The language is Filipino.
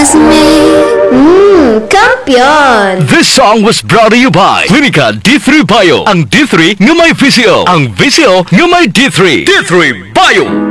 Kampiyon! This song was brought to you by Clinica D3 Bio. Ang D3 ng may VCO. Ang VCO ng may D3. D3 Bio!